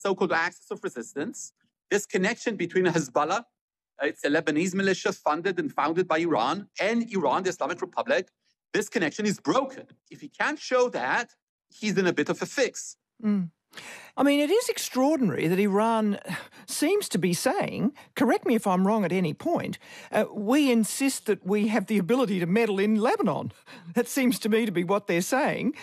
so-called axis of resistance, this connection between Hezbollah, it's a Lebanese militia funded and founded by Iran, and Iran, the Islamic Republic, this connection is broken. If he can't show that, he's in a bit of a fix. I mean, it is extraordinary that Iran seems to be saying, correct me if I'm wrong at any point, we insist that we have the ability to meddle in Lebanon. That seems to me to be what they're saying.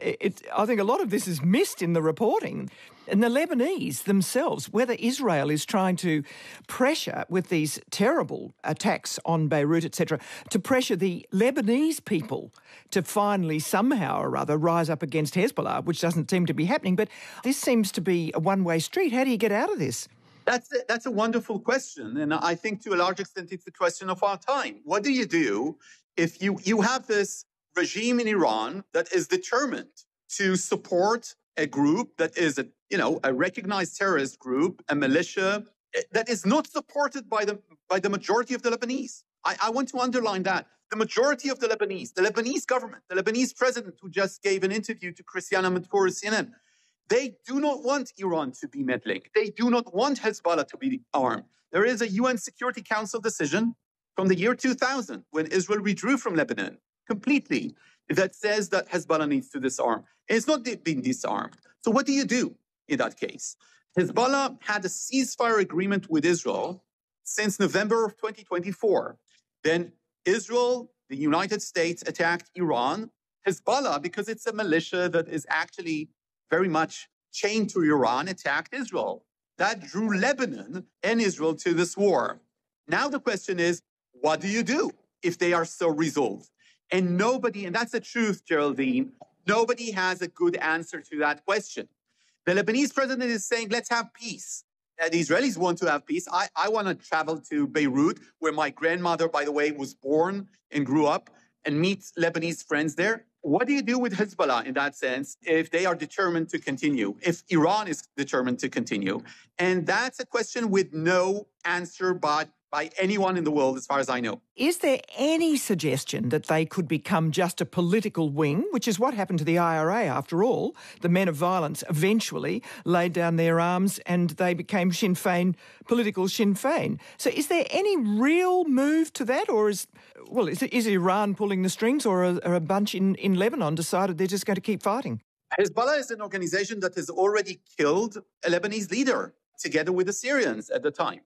I think a lot of this is missed in the reporting. And the Lebanese themselves, whether Israel is trying to pressure with these terrible attacks on Beirut, etc., to pressure the Lebanese people to finally somehow or other rise up against Hezbollah, which doesn't seem to be happening. But this seems to be a one-way street. How do you get out of this? That's a wonderful question. And I think to a large extent, it's the question of our time. What do you do if you have this regime in Iran that is determined to support a group that is a recognized terrorist group, a militia that is not supported by the majority of the Lebanese? I want to underline that. The majority of the Lebanese government, the Lebanese president who just gave an interview to Christiane Amanpour CNN, they do not want Iran to be meddling. They do not want Hezbollah to be armed. There is a UN Security Council decision from the year 2000 when Israel withdrew from Lebanon completely that says that Hezbollah needs to disarm. And it's not being disarmed. So what do you do in that case? Hezbollah had a ceasefire agreement with Israel since November of 2024. Then Israel, the United States, attacked Iran. Hezbollah, because it's a militia that is actually very much chained to Iran, attacked Israel. That drew Lebanon and Israel to this war. Now the question is, what do you do if they are so resolved? And that's the truth, Geraldine, nobody has a good answer to that question. The Lebanese president is saying, let's have peace. And the Israelis want to have peace. I want to travel to Beirut, where my grandmother, by the way, was born and grew up, and meet Lebanese friends there. What do you do with Hezbollah in that sense if they are determined to continue, if Iran is determined to continue? And that's a question with no answer by anyone in the world, as far as I know. Is there any suggestion that they could become just a political wing, which is what happened to the IRA after all? The men of violence eventually laid down their arms and they became political Sinn Féin. So is there any real move to that, or is Iran pulling the strings, or a bunch in Lebanon decided they're just going to keep fighting? Hezbollah is an organization that has already killed a Lebanese leader, together with the Syrians at the time.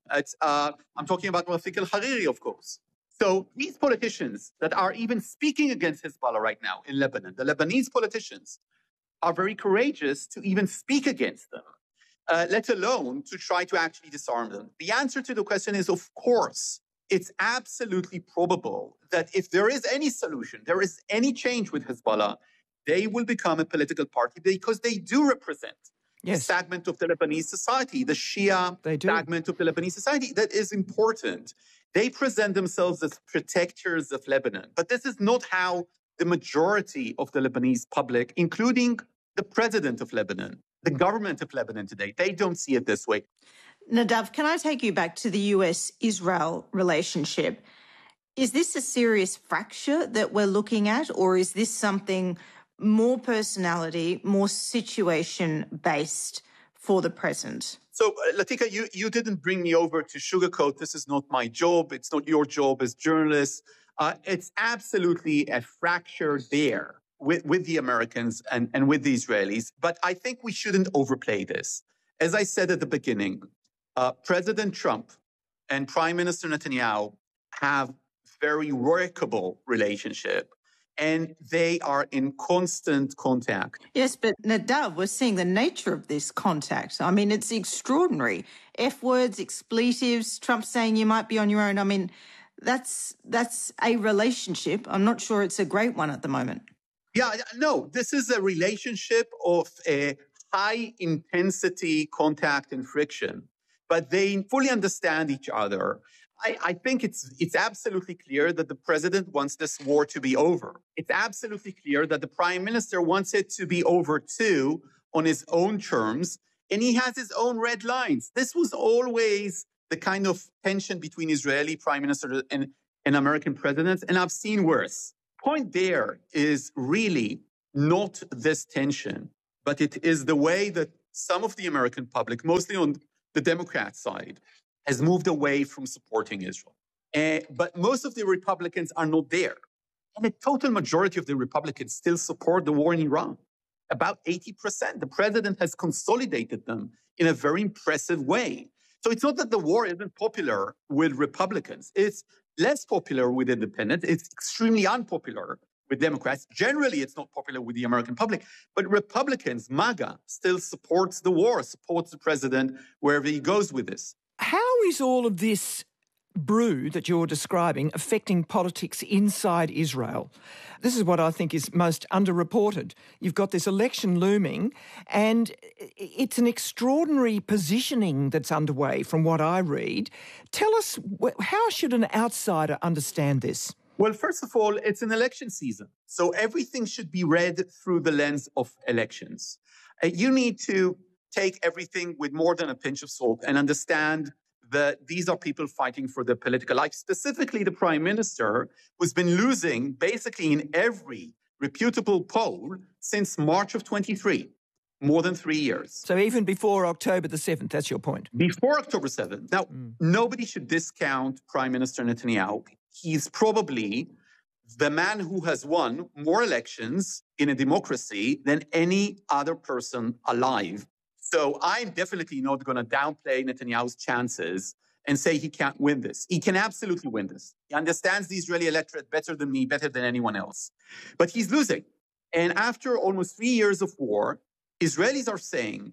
I'm talking about Rafik al-Hariri, of course. So these politicians that are even speaking against Hezbollah right now in Lebanon, the Lebanese politicians, are very courageous to even speak against them, let alone to try to actually disarm them. The answer to the question is, of course, it's absolutely probable that if there is any solution, there is any change with Hezbollah, they will become a political party because they do represent the segment of the Lebanese society, the Shia segment of the Lebanese society. That is important. They present themselves as protectors of Lebanon. But this is not how the majority of the Lebanese public, including the president of Lebanon, the government of Lebanon today, they don't see it this way. Nadav, can I take you back to the US-Israel relationship? Is this a serious fracture that we're looking at, or is this something more personality, more situation-based for the present? So, Latika, you didn't bring me over to sugarcoat. This is not my job. It's not your job as journalists. It's absolutely a fracture there with the Americans and with the Israelis. But I think we shouldn't overplay this. As I said at the beginning, President Trump and Prime Minister Netanyahu have very workable relationship, and they are in constant contact. Yes, but Nadav, we're seeing the nature of this contact. I mean, it's extraordinary. F words, expletives, Trump saying you might be on your own. I mean, that's a relationship. I'm not sure it's a great one at the moment. Yeah, no, this is a relationship of a high-intensity contact and friction, but they fully understand each other. I think it's absolutely clear that the president wants this war to be over. It's absolutely clear that the prime minister wants it to be over too, on his own terms, and he has his own red lines. This was always the kind of tension between Israeli prime minister and American presidents, and I've seen worse. Point there is really not this tension, but it is the way that some of the American public, mostly on the Democrat side, has moved away from supporting Israel. But most of the Republicans are not there. And the total majority of the Republicans still support the war in Iran. About 80%. The president has consolidated them in a very impressive way. So it's not that the war isn't popular with Republicans. It's less popular with independents. It's extremely unpopular with Democrats. Generally, it's not popular with the American public. But Republicans, MAGA, still supports the war, supports the president wherever he goes with this. How is all of this brew that you're describing affecting politics inside Israel? This is what I think is most underreported. You've got this election looming, and it's an extraordinary positioning that's underway from what I read. Tell us, how should an outsider understand this? Well, first of all, it's an election season. So everything should be read through the lens of elections. You need to take everything with more than a pinch of salt and understand that these are people fighting for their political life, specifically the prime minister, who's been losing basically in every reputable poll since March of 23, more than 3 years. So even before October the 7th, that's your point? Before October 7th. Now, nobody should discount Prime Minister Netanyahu. He's probably the man who has won more elections in a democracy than any other person alive. So I'm definitely not going to downplay Netanyahu's chances and say he can't win this. He can absolutely win this. He understands the Israeli electorate better than me, better than anyone else. But he's losing. And after almost 3 years of war, Israelis are saying,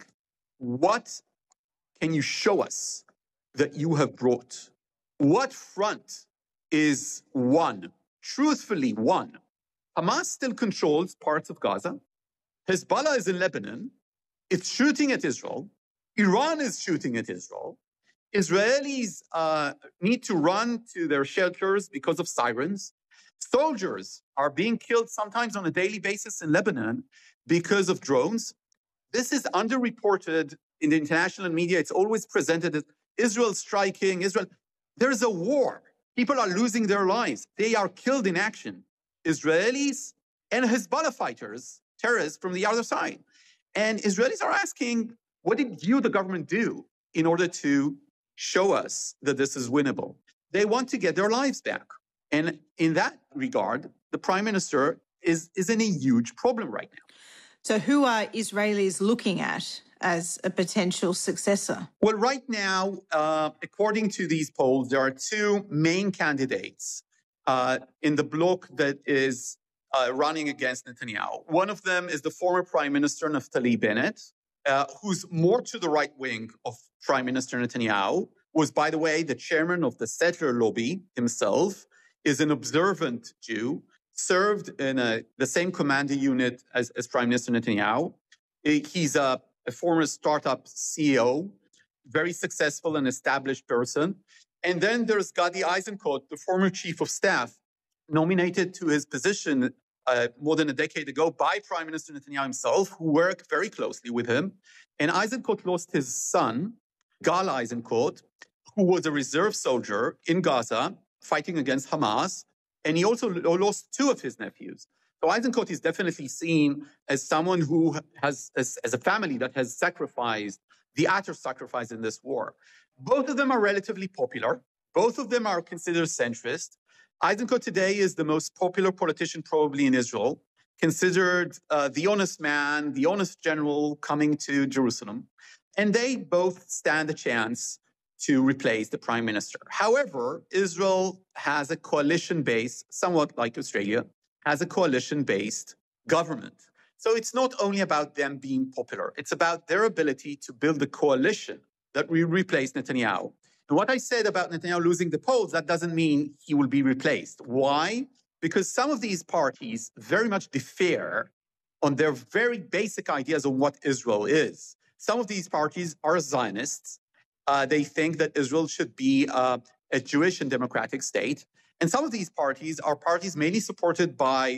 what can you show us that you have brought? What front is won? Truthfully won. Hamas still controls parts of Gaza. Hezbollah is in Lebanon. It's shooting at Israel. Iran is shooting at Israel. Israelis need to run to their shelters because of sirens. Soldiers are being killed sometimes on a daily basis in Lebanon because of drones. This is underreported in the international media. It's always presented as Israel striking, Israel. There's a war. People are losing their lives. They are killed in action. Israelis and Hezbollah fighters, terrorists from the other side. And Israelis are asking, what did you, the government, do in order to show us that this is winnable? They want to get their lives back. And in that regard, the prime minister is in a huge problem right now. So who are Israelis looking at as a potential successor? Well, right now, according to these polls, there are two main candidates in the bloc that is running against Netanyahu. One of them is the former Prime Minister Naftali Bennett, who's more to the right wing of Prime Minister Netanyahu, was, by the way, the chairman of the settler lobby himself, is an observant Jew, served in the same command unit as Prime Minister Netanyahu. He's a former startup CEO, very successful and established person. And then there's Gadi Eisenkot, the former chief of staff, nominated to his position more than a decade ago by Prime Minister Netanyahu himself, who worked very closely with him. And Eisenkot lost his son, Gal Eisenkot, who was a reserve soldier in Gaza fighting against Hamas. And he also lost two of his nephews. So Eisenkot is definitely seen as someone who has, as a family that has sacrificed, the utter sacrifice in this war. Both of them are relatively popular. Both of them are considered centrist. Eisenkot today is the most popular politician probably in Israel, considered the honest man, the honest general coming to Jerusalem. And they both stand a chance to replace the prime minister. However, Israel has a coalition-based, somewhat like Australia, has a coalition-based government. So it's not only about them being popular, it's about their ability to build a coalition that will replace Netanyahu. And what I said about Netanyahu losing the polls, that doesn't mean he will be replaced. Why? Because some of these parties very much differ on their very basic ideas on what Israel is. Some of these parties are Zionists. They think that Israel should be a Jewish and democratic state. And some of these parties are parties mainly supported by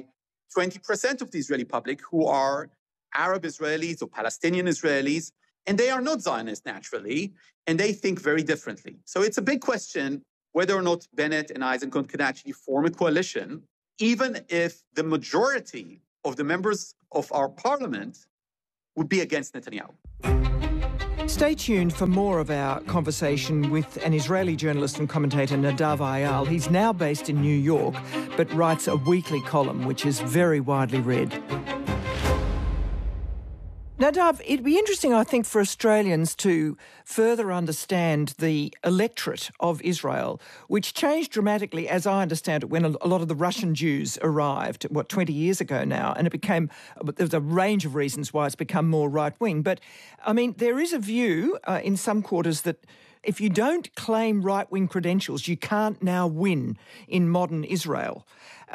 20% of the Israeli public who are Arab Israelis or Palestinian Israelis. And they are not Zionists, naturally, and they think very differently. So it's a big question whether or not Bennett and Eisenkot can actually form a coalition, even if the majority of the members of our parliament would be against Netanyahu. Stay tuned for more of our conversation with an Israeli journalist and commentator, Nadav Ayal. He's now based in New York, but writes a weekly column which is very widely read. Nadav, it'd be interesting, I think, for Australians to further understand the electorate of Israel, which changed dramatically, as I understand it, when a lot of the Russian Jews arrived, 20 years ago now, and there's a range of reasons why it's become more right-wing. But, I mean, there is a view in some quarters that if you don't claim right-wing credentials, you can't now win in modern Israel.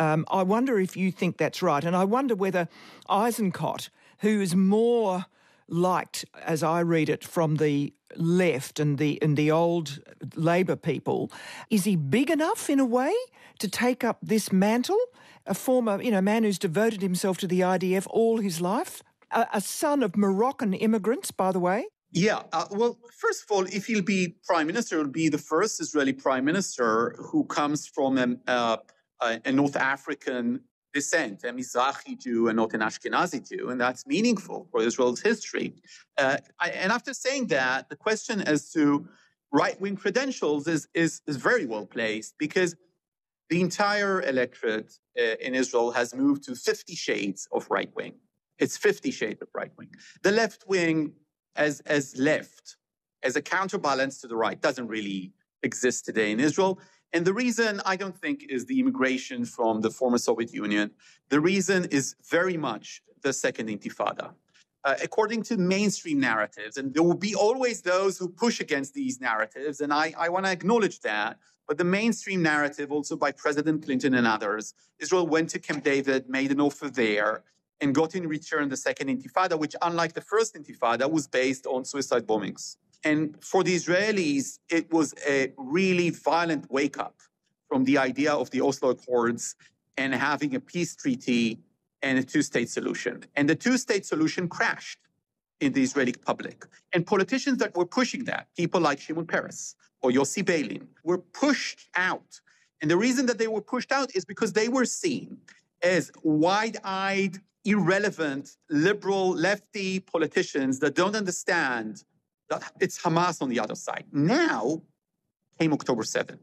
I wonder if you think that's right, and I wonder whether Eisenkot, who is more liked, as I read it, from the left and the old Labor people, is he big enough in a way to take up this mantle? A former, man who's devoted himself to the IDF all his life, a son of Moroccan immigrants, by the way. Yeah, well, first of all, if he'll be prime minister, he'll be the first Israeli prime minister who comes from a North African descent, a Mizrahi Jew and not an Ashkenazi Jew, and that's meaningful for Israel's history. And after saying that, the question as to right-wing credentials is very well placed, because the entire electorate in Israel has moved to 50 shades of right-wing. It's 50 shades of right-wing. The left wing as left, as a counterbalance to the right, doesn't really exist today in Israel. And the reason, I don't think, is the immigration from the former Soviet Union. The reason is very much the Second Intifada. According to mainstream narratives, and there will be always those who push against these narratives, and I want to acknowledge that, but the mainstream narrative, also by President Clinton and others, Israel went to Camp David, made an offer there, and got in return the Second Intifada, which, unlike the First Intifada, was based on suicide bombings. And for the Israelis, it was a really violent wake-up from the idea of the Oslo Accords and having a peace treaty and a two-state solution. And the two-state solution crashed in the Israeli public. And politicians that were pushing that, people like Shimon Peres or Yossi Beilin, were pushed out. And the reason that they were pushed out is because they were seen as wide-eyed, irrelevant, liberal, lefty politicians that don't understand that it's Hamas on the other side. Now came October 7th.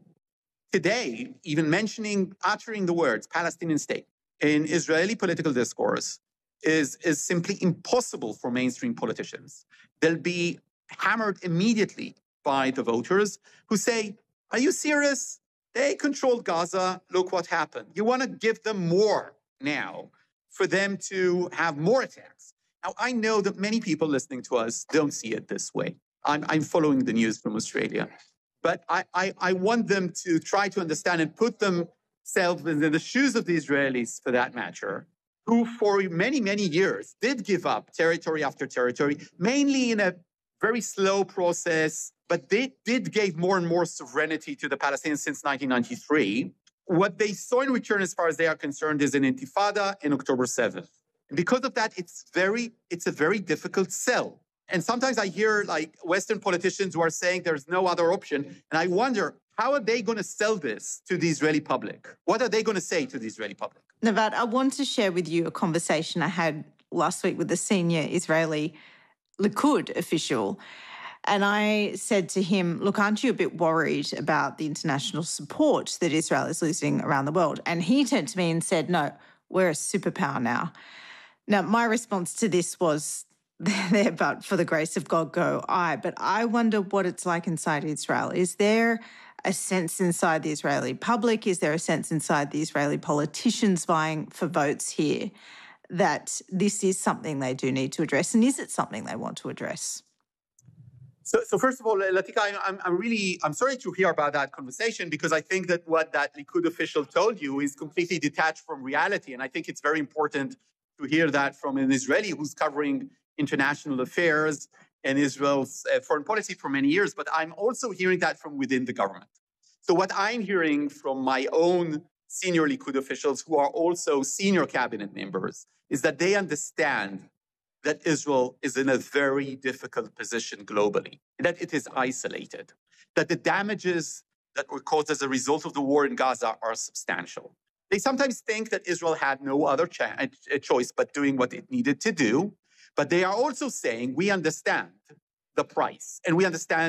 Today, even uttering the words Palestinian state in Israeli political discourse is simply impossible for mainstream politicians. They'll be hammered immediately by the voters who say, are you serious? They controlled Gaza. Look what happened. You want to give them more now for them to have more attacks. Now, I know that many people listening to us don't see it this way. I'm following the news from Australia. But I want them to try to understand and put themselves in the shoes of the Israelis, for that matter, who for many, many years did give up territory after territory, mainly in a very slow process, but they did give more and more sovereignty to the Palestinians since 1993. What they saw in return, as far as they are concerned, is an intifada in October 7th. And because of that, it's a very difficult sell. And sometimes I hear Western politicians who are saying there's no other option. And I wonder, how are they going to sell this to the Israeli public? What are they going to say to the Israeli public? Navad, I want to share with you a conversation I had last week with a senior Israeli Likud official. And I said to him, look, aren't you a bit worried about the international support that Israel is losing around the world? And he turned to me and said, no, we're a superpower now. Now, my response to this was, there, but for the grace of God go I. But I wonder what it's like inside Israel. Is there a sense inside the Israeli public? Is there a sense inside the Israeli politicians vying for votes here that this is something they do need to address? And is it something they want to address? So first of all, Latika, I'm sorry to hear about that conversation, because I think that what that Likud official told you is completely detached from reality. And I think it's very important to hear that from an Israeli who's covering international affairs and Israel's foreign policy for many years. But I'm also hearing that from within the government. So what I'm hearing from my own senior Likud officials, who are also senior cabinet members, is that they understand that Israel is in a very difficult position globally, that it is isolated, that the damages that were caused as a result of the war in Gaza are substantial. They sometimes think that Israel had no other choice but doing what it needed to do, but they are also saying, we understand the price. And we understand